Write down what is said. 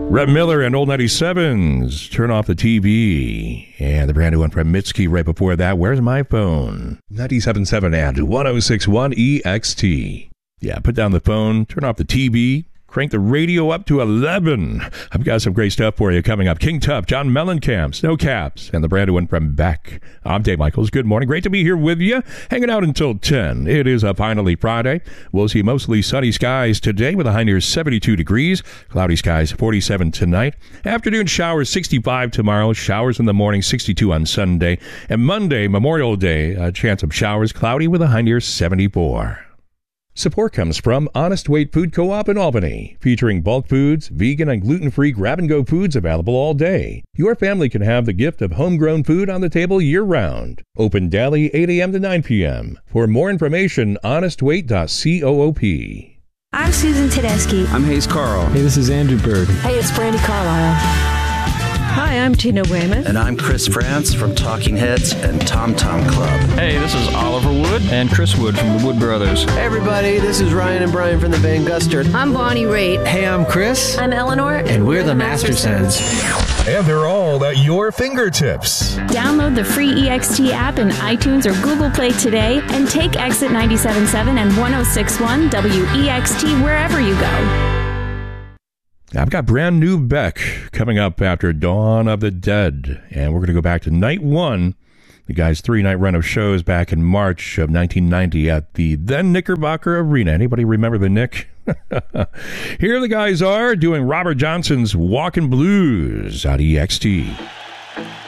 Rhett Miller and Old 97s, Turn Off the TV. And the brand new one from Mitski right before that, Where's My Phone? 97.7 and 106.1 EXT. Yeah, put down the phone, turn off the TV, crank the radio up to 11. I've got some great stuff for you coming up. King Tut, John Mellencamp, Snow Caps, and the brand new one from Beck. I'm Dave Michaels. Good morning. Great to be here with you. Hanging out until 10. It is finally Friday. We'll see mostly sunny skies today with a high near 72 degrees. Cloudy skies 47 tonight. Afternoon showers 65 tomorrow. Showers in the morning 62 on Sunday. And Monday, Memorial Day, a chance of showers cloudy with a high near 74. Support comes from Honest Weight Food Co-op in Albany, featuring bulk foods, vegan and gluten-free grab-and-go foods available all day. Your family can have the gift of homegrown food on the table year-round. Open daily 8 a.m. to 9 p.m. For more information, honestweight.coop. I'm Susan Tedeschi. I'm Hayes Carl. Hey, this is Andrew Bird. Hey, it's Brandy Carlisle. Hi, I'm Tina Weymouth. And I'm Chris France from Talking Heads and Tom Tom Club. Hey, this is Oliver Wood and Chris Wood from the Wood Brothers. Hey, everybody, this is Ryan and Brian from the Van Gustard. I'm Bonnie Raitt. Hey, I'm Chris. I'm Eleanor. And we're the Mastersons. And they're all at your fingertips. Download the free EXT app in iTunes or Google Play today and take Exit 97.7 and 106.1 WEXT wherever you go. I've got brand new Beck coming up after Dawn of the Dead. And we're going to go back to night one, the guy's 3-night run of shows back in March of 1990 at the then Knickerbocker Arena. Anybody remember the Knick? Here the guys are doing Robert Johnson's Walkin' Blues on EXT.